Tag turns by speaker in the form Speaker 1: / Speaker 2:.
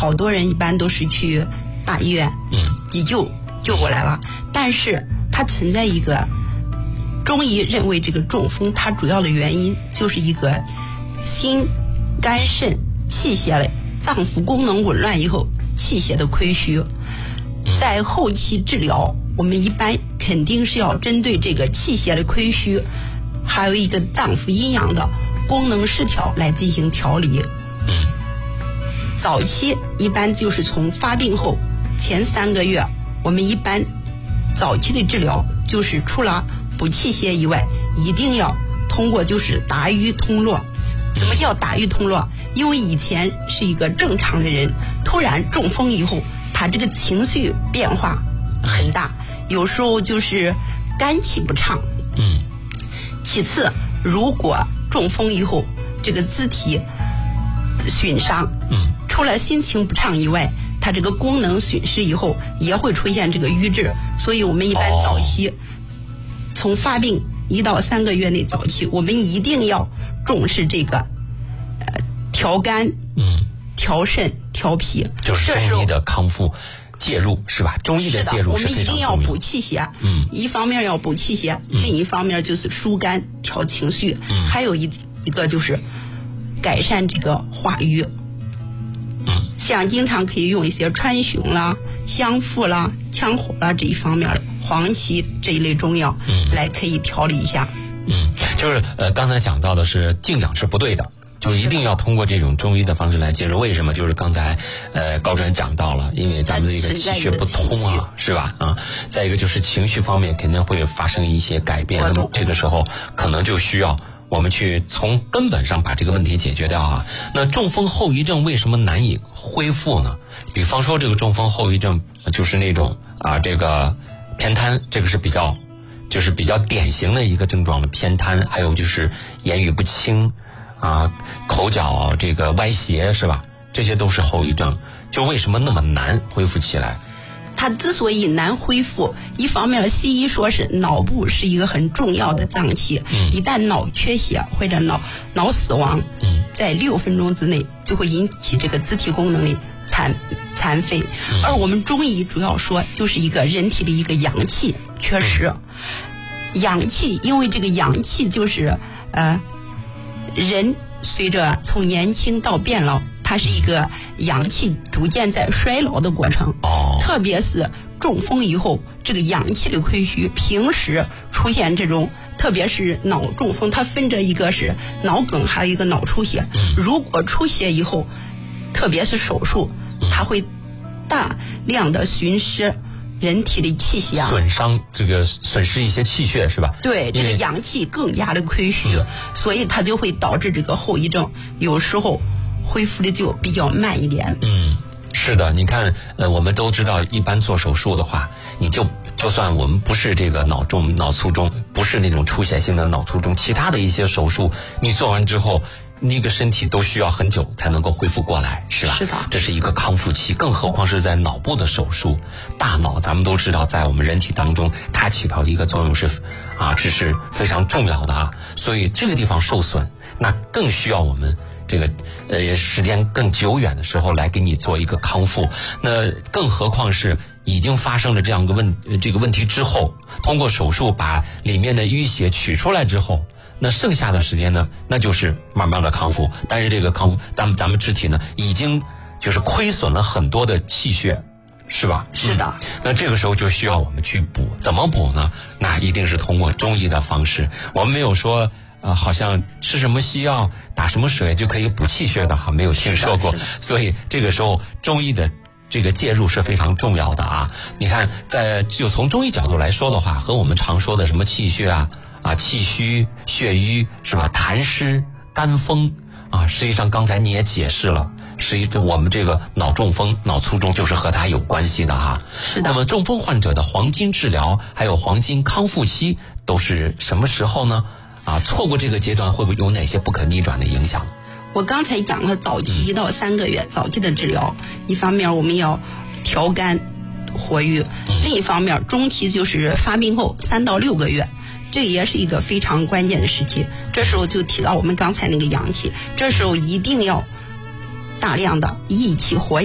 Speaker 1: 好多人一般都是去大医院急救过来了，但是它存在一个中医认为这个中风它主要的原因就是一个心肝肾气血类脏腑功能紊乱以后气血的亏虚，在后期治疗我们一般肯定是要针对这个气血的亏虚还有一个脏腑阴阳的功能失调来进行调理。早期一般就是从发病后前3个月，我们一般早期的治疗就是除了补气血以外，一定要通过就是达瘀通络。怎么叫达瘀通络？因为以前是一个正常的人，突然中风以后，他这个情绪变化很大，有时候就是肝气不畅。其次，如果中风以后这个肢体损伤，除了心情不畅以外，它这个功能损失以后也会出现这个瘀滞，所以我们一般早期从发病1到3个月内早期，我们一定要重视这个调肝、调肾、调脾，
Speaker 2: 就是中医的康复介入是吧？中医的介入是非常重要。我们一定要
Speaker 1: 补气血，一方面要补气血，另一方面就是疏肝调情绪，还有一个就是改善这个化瘀。像经常可以用一些川芎啦、香附啦、羌活啦这一方面的黄芪这一类中药，来可以调理一下。
Speaker 2: 就是刚才讲到的是静养是不对的，就一定要通过这种中医的方式来介入。为什么？就是刚才高专讲到了，因为咱们这个气血不通啊，是吧？再一个就是情绪方面肯定会发生一些改变，那么这个时候可能就需要我们去从根本上把这个问题解决掉啊。那中风后遗症为什么难以恢复呢？比方说这个中风后遗症就是那种这个偏瘫，这个是比较典型的一个症状的偏瘫，还有就是言语不清口角这个歪斜是吧？这些都是后遗症。就为什么那么难恢复起来？
Speaker 1: 它之所以难恢复，一方面西医说是脑部是一个很重要的脏器，一旦脑缺血或者脑死亡，在6分钟之内就会引起这个肢体功能的残废。而我们中医主要说就是一个人体的一个阳气缺失。阳气，因为这个阳气就是人随着从年轻到变老，它是一个阳气逐渐在衰老的过程。特别是中风以后，这个阳气的亏虚，平时出现这种，特别是脑中风，它分着一个是脑梗，还有一个脑出血。如果出血以后，特别是手术，它会大量的损失人体的气血，损失一些气血是吧？对，这个阳气更加的亏虚，所以它就会导致这个后遗症，有时候恢复的就比较慢一点。
Speaker 2: 是的，你看我们都知道一般做手术的话，你就算我们不是这个脑卒中，不是那种出血性的脑卒中，其他的一些手术你做完之后，那个身体都需要很久才能够恢复过来，是吧？是的，这是一个康复期，更何况是在脑部的手术。大脑咱们都知道，在我们人体当中，它起到的一个作用是这是非常重要的所以这个地方受损，那更需要我们这个时间更久远的时候来给你做一个康复。那更何况是已经发生了这样一个这个问题之后，通过手术把里面的淤血取出来之后，那剩下的时间呢，那就是慢慢的康复。但是这个康复，咱们肢体呢，已经就是亏损了很多的气血，是吧？
Speaker 1: 是的。
Speaker 2: 那这个时候就需要我们去补，怎么补呢？那一定是通过中医的方式。我们没有说好像吃什么西药、打什么水就可以补气血的没有听说过。所以这个时候中医的这个介入是非常重要的你看，就从中医角度来说的话，和我们常说的什么气血气虚、血瘀是吧？痰湿、肝风实际上刚才你也解释了，我们这个脑中风、脑卒中就是和它有关系的
Speaker 1: 是的。
Speaker 2: 那么中风患者的黄金治疗还有黄金康复期都是什么时候呢？错过这个阶段会不会有哪些不可逆转的影响？
Speaker 1: 我刚才讲了早期1到3个月早期的治疗，一方面我们要调肝活瘀，另一方面中期就是发病后3到6个月，这也是一个非常关键的时期。这时候就提到我们刚才那个阳气，这时候一定要大量的益气活